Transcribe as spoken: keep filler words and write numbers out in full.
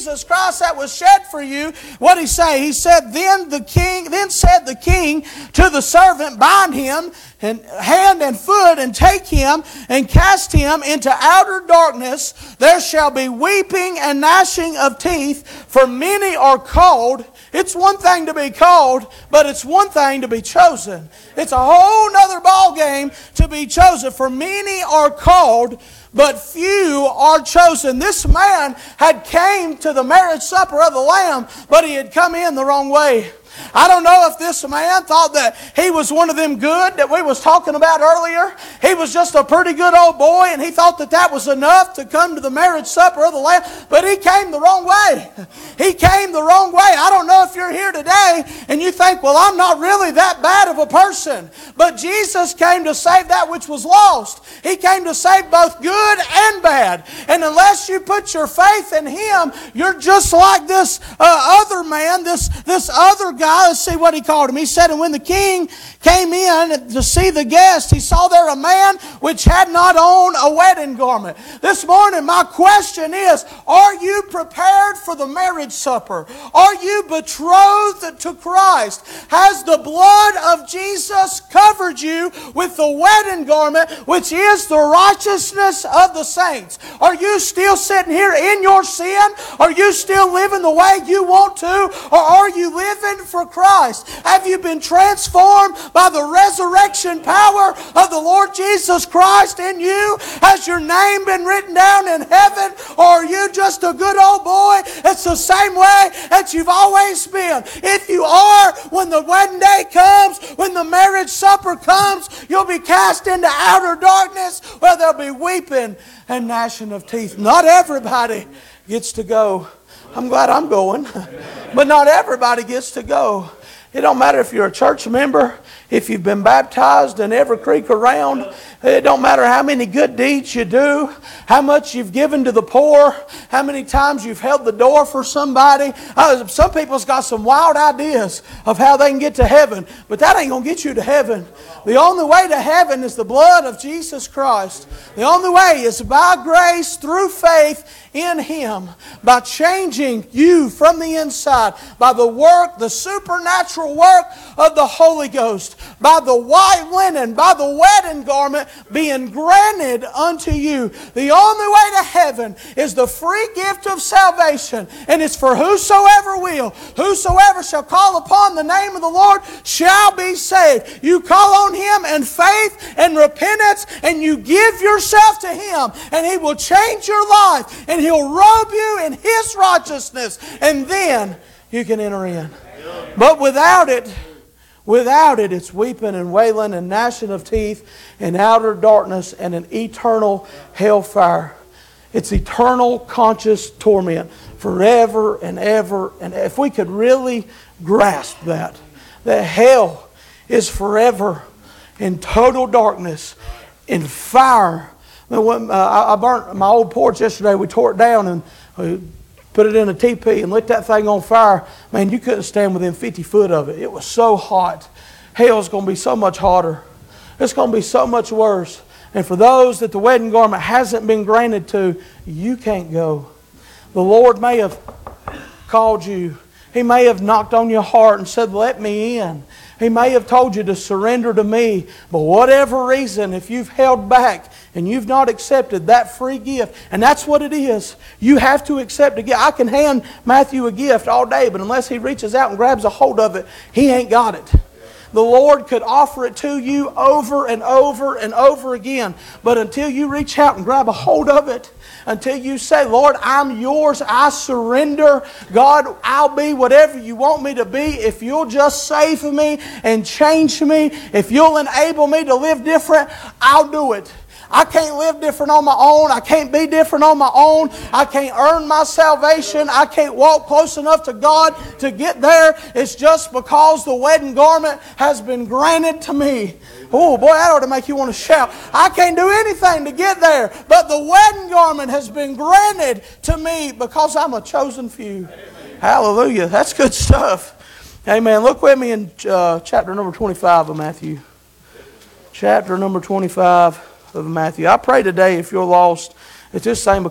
Jesus Christ that was shed for you, what did he say? He said, then the king, then said the king to the servant, bind him and hand and foot, and take him and cast him into outer darkness. There shall be weeping and gnashing of teeth, for many are called. It's one thing to be called, but it's one thing to be chosen. It's a whole nother ball game to be chosen. For many are called, but few are chosen. This man had came to the marriage supper of the Lamb, but he had come in the wrong way. I don't know if this man thought that he was one of them good that we was talking about earlier. He was just a pretty good old boy, and he thought that that was enough to come to the marriage supper of the Lamb. But he came the wrong way. He came the wrong way. I don't know if you're here today and you think, well, I'm not really that bad of a person. But Jesus came to save that which was lost. He came to save both good and bad. And unless you put your faith in Him, you're just like this uh, other man, this, this other guy. Let's see what he called him. He said, and when the king came in to see the guest, he saw there a man which had not on a wedding garment. This morning, my question is, are you prepared for the marriage supper? Are you betrothed to Christ? Has the blood of Jesus covered you with the wedding garment, which is the righteousness of the saints? Are you still sitting here in your sin? Are you still living the way you want to? Or are you living for Christ? Have you been transformed by the resurrection power of the Lord Jesus Christ in you? Has your name been written down in heaven? Or are you just a good old boy? It's the same way that you've always been. If you are, when the wedding day comes, when the marriage supper comes, you'll be cast into outer darkness where there'll be weeping and gnashing of teeth. Not everybody gets to go. I'm glad I'm going. But not everybody gets to go. It don't matter if you're a church member, if you've been baptized in every creek around. It don't matter how many good deeds you do, how much you've given to the poor, how many times you've held the door for somebody. Uh, some people's got some wild ideas of how they can get to heaven, but that ain't going to get you to heaven. The only way to heaven is the blood of Jesus Christ. The only way is by grace through faith in Him, by changing you from the inside, by the work, the supernatural work of the Holy Ghost, by the white linen, by the wedding garment being granted unto you. The only way to heaven is the free gift of salvation, and it's for whosoever will. Whosoever shall call upon the name of the Lord shall be saved. You call on Him in faith and repentance, and you give yourself to Him, and He will change your life, and He'll robe you in His righteousness, and then you can enter in. But without it, without it, it's weeping and wailing and gnashing of teeth and outer darkness and an eternal hellfire. It's eternal conscious torment forever and ever. And if we could really grasp that, that hell is forever in total darkness, in fire. I burnt my old porch yesterday. We tore it down and we put it in a teepee and lit that thing on fire. Man, you couldn't stand within fifty foot of it. It was so hot. Hell's going to be so much hotter. It's going to be so much worse. And for those that the wedding garment hasn't been granted to, you can't go. The Lord may have called you. He may have knocked on your heart and said, let me in. He may have told you to surrender to me. But whatever reason, if you've held back and you've not accepted that free gift, and that's what it is, you have to accept a gift. I can hand Matthew a gift all day, but unless he reaches out and grabs a hold of it, he ain't got it. The Lord could offer it to you over and over and over again. But until you reach out and grab a hold of it, until you say, Lord, I'm yours, I surrender. God, I'll be whatever you want me to be. If you'll just save me and change me, if you'll enable me to live different, I'll do it. I can't live different on my own. I can't be different on my own. I can't earn my salvation. I can't walk close enough to God to get there. It's just because the wedding garment has been granted to me. Oh boy, that ought to make you want to shout. I can't do anything to get there, but the wedding garment has been granted to me because I'm a chosen few. Amen. Hallelujah. That's good stuff. Amen. Look with me in uh, chapter number twenty-five of Matthew. Chapter number twenty-five of Matthew. I pray today, if you're lost, it's just saying